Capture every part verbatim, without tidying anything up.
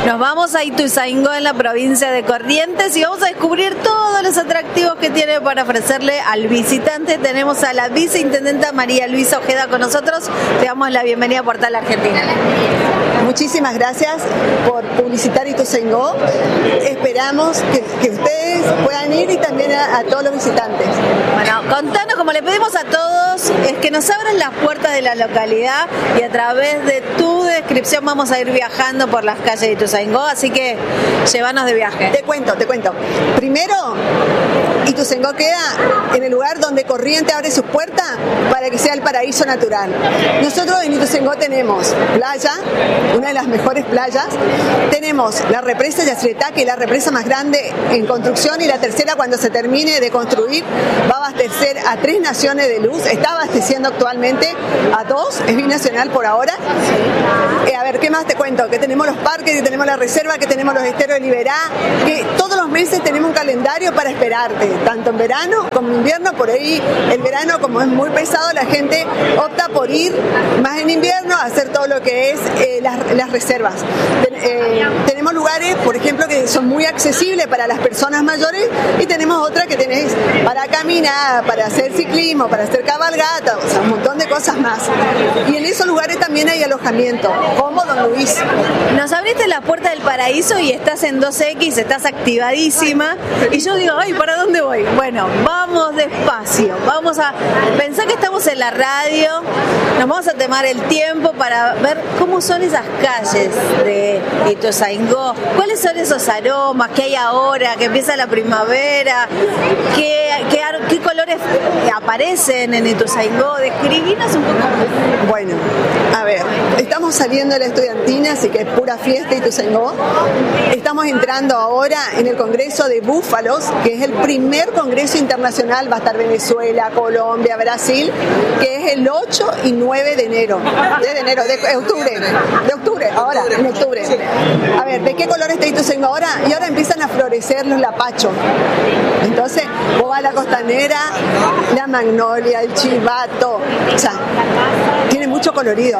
Nos vamos a Ituzaingó, en la provincia de Corrientes, y vamos a descubrir todos los atractivos que tiene para ofrecerle al visitante. Tenemos a la viceintendenta María Luisa Ojeda con nosotros. Le damos la bienvenida a Portal Argentina. Muchísimas gracias por publicitar Ituzaingó. Esperamos que, que ustedes puedan ir y también a, a todos los visitantes. Bueno, contanos, como le pedimos a todos, es que nos abran las puertas de la localidad y a través de tu descripción vamos a ir viajando por las calles de Ituzaingó, así que llévanos de viaje. Te cuento, te cuento. Primero, Ituzaingó queda en el lugar donde Corrientes abre sus puertas para que sea el paraíso natural. Nosotros en Ituzaingó tenemos playa, una de las mejores playas, tenemos la represa Yacyretá, que es la represa más grande en construcción, y la tercera, cuando se termine de construir, va a abastecer a tres naciones de luz, está abasteciendo actualmente a dos, es binacional por ahora. Eh, a ver, ¿qué más te cuento? Que tenemos los parques, que tenemos la reserva, que tenemos los esteros de Liberá, que todos los meses tenemos un calendario para esperarte, tanto en verano como en invierno. Por ahí el verano, como es muy pesado, la gente opta por ir más en invierno a hacer todo lo que es eh, las, las reservas. Ten, eh, tenemos lugares, por ejemplo, que son muy accesibles para las personas mayores, y tenemos otras que tenés para caminar, para hacer ciclismo, para hacer cabalgata, o sea, un montón de cosas más. Y en esos lugares también hay alojamiento, como Don Luis. Nos abriste la puerta del paraíso y estás en dos equis, estás activadísima, y yo digo, ay, ¿para dónde voy? Bueno, vamos despacio, vamos a pensar que estamos en la radio, nos vamos a tomar el tiempo para ver cómo son esas calles de Ituzaingó, cuáles son esos aromas que hay ahora, que empieza la primavera, qué, qué, qué colores aparecen en Ituzaingó. Describinos un poco. Bueno, a ver, estamos saliendo de la estudiantina, así que es pura fiesta Ituzaingó. Estamos entrando ahora en el Congreso de Búfalos, que es el primer congreso internacional. Va a estar Venezuela, Colombia, Brasil, que es el ocho y nueve de enero. De enero, de octubre. De octubre, ahora, en octubre. A ver, ¿de qué color está Ituzaingó ahora? Y ahora empiezan a florecer los lapachos. Entonces, vos vas a la costanera, la magnolia, el chivato, o sea, tiene mucho colorido.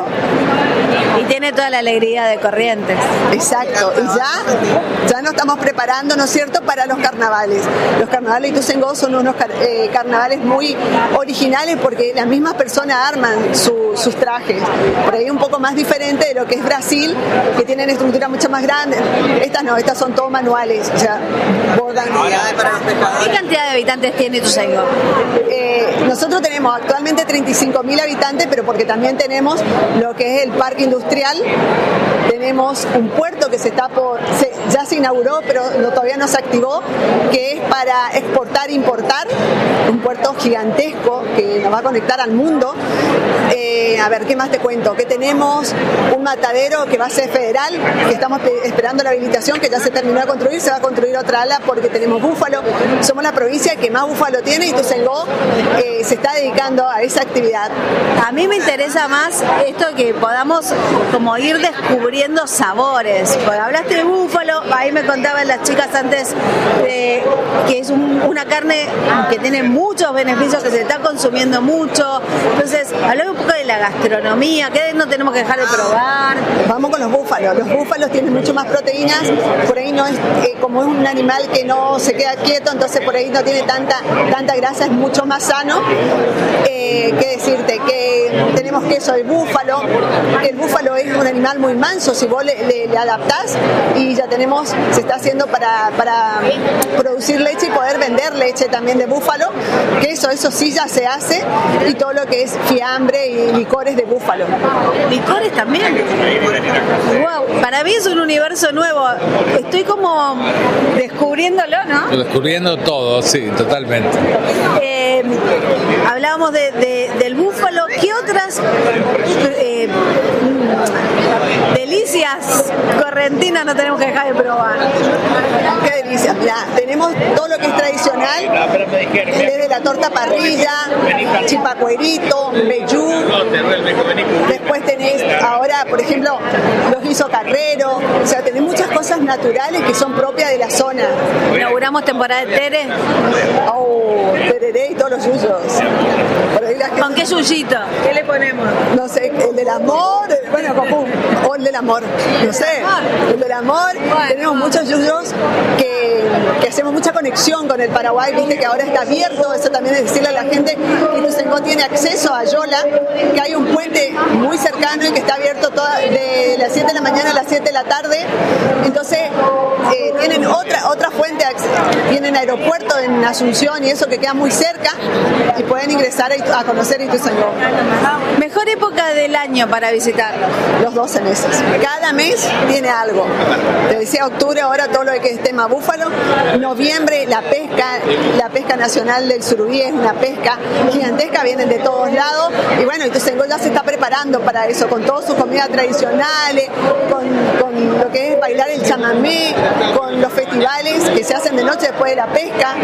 Y tiene toda la alegría de Corrientes. Exacto, y ya, ya nos estamos preparando, ¿no es cierto?, para los carnavales. Los carnavales de Ituzaingó son unos eh, carnavales muy originales, porque las mismas personas arman su, sus trajes. Por ahí un poco más diferente de lo que es Brasil, que tienen estructuras mucho más grandes. Estas no, estas son todos manuales, o sea, bordan. ¿Qué cantidad de habitantes tiene Ituzaingó? Eh, nosotros tenemos actualmente treinta y cinco mil habitantes, pero porque también tenemos lo que es el parque industrial, tenemos un puerto que se está por, se, ya se inauguró, pero no, todavía no se activó, que es para exportar e importar, un puerto gigantesco que nos va a conectar al mundo. Eh, a ver, ¿qué más te cuento? Que tenemos un matadero que va a ser federal, que estamos esperando la habilitación, que ya se terminó de construir, se va a construir otra ala porque tenemos búfalo. Somos la provincia que más búfalo tiene, y Ituzaingó eh, se está dedicando a esa actividad. A mí me interesa más esto, que podamos como ir descubriendo sabores. Porque hablaste de búfalo, ahí me contaban las chicas antes de, que es un, una carne que tiene muchos beneficios, que se está consumiendo mucho. Entonces, hablame un poco de la gastronomía, ¿qué no tenemos que dejar de probar? Vamos con los búfalos. Los búfalos tienen mucho más proteínas, por ahí no es, eh, como es un animal que no se queda quieto, entonces por ahí no tiene tanta, tanta grasa, es mucho más sano. Eh, ¿Qué decirte? Que tenemos queso de búfalo. El búfalo es un animal muy manso, si vos le, le, le adaptás, y ya tenemos, se está haciendo para, para producir leche y poder vender leche también de búfalo. Queso, eso sí ya se hace, y todo lo que es fiambre y licores de búfalo. ¿Licores también? Wow, para mí es un universo nuevo. Estoy como descubriéndolo, ¿no? Descubriendo todo, sí, totalmente. Eh, hablábamos de, de, del búfalo. ¿Qué otras eh, delicias correntinas no tenemos que dejar de probar? Qué delicias. Mirá, tenemos todo lo que es tradicional, desde la torta parrilla, chipacuerito, vellú. Después tenés ahora, por ejemplo, los guisos carreros, O sea, tenés muchas cosas naturales que son propias de la zona. Inauguramos temporada de tere. Oh, tereré y todos los yuyos. Por ahí la gente- ¿Con qué yuyito? ¿Qué le ponemos? No sé, el del amor, bueno, como, o el del amor, no sé, el del amor. Tenemos muchos yuyos que, que hacemos mucha conexión con el Paraguay, viste que ahora está abierto, eso también es decirle a la gente que Ituzaingó tiene acceso a Yola, que hay un puente muy cercano y que está abierto toda, de las siete de la mañana a las siete de la tarde. Entonces, eh, tienen otra otra fuente, tienen aeropuerto en Asunción y eso que queda muy cerca y pueden ingresar a, Itu- a conocer Ituzaingó. Mejor época del año para visitarlo. Los doce meses. Cada mes tiene algo. Te decía octubre, ahora todo lo que es tema búfalo. Noviembre, la pesca, la pesca nacional del surubí es una pesca gigantesca, vienen de todos lados. Y bueno, Ituzaingó ya se está preparando para eso, con todas sus comidas tradicionales, con, con lo que es bailar el chamamé, con los festivales que se hacen de noche después de la pesca.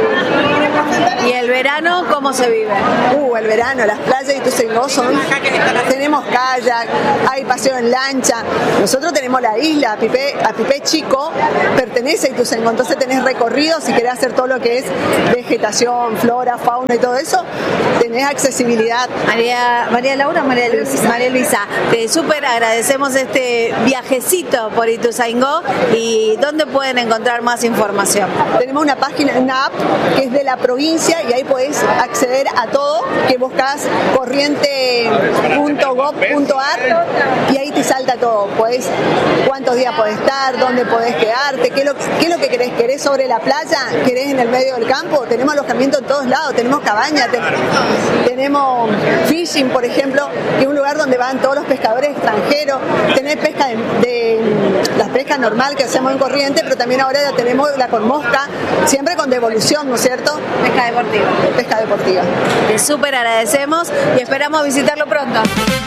¿Y el verano cómo se vive? Uh, el verano, las playas de Ituzaingó son... Tenemos kayak, hay paseo en lancha. Nosotros tenemos la isla, Apipé, Apipé Chico, pertenece a Ituzaingó. Entonces tenés recorrido, si querés hacer todo lo que es vegetación, flora, fauna y todo eso, tenés accesibilidad. María, María Laura, María Luisa, María Luisa, te súper agradecemos este viajecito por Ituzaingó y ¿dónde pueden encontrar más información? Tenemos una página, una app que es de la provincia y ahí podés acceder a todo, que buscas corriente punto gov punto ar y ahí te salta todo. Podés, cuántos días podés estar, dónde podés quedarte, qué es lo, qué es lo que querés. ¿Querés sobre la playa? ¿Querés en el medio del campo? Tenemos alojamiento en todos lados, tenemos cabañas, ten, tenemos fishing, por ejemplo, que es un lugar donde van todos los pescadores extranjeros. Tenés pesca de, de las pescas normal que hacemos en corriente, pero también ahora ya tenemos la con mosca, siempre con devolución, ¿no es cierto? Pesca deportiva. Pesca deportiva. Te súper agradecemos y esperamos visitarlo pronto.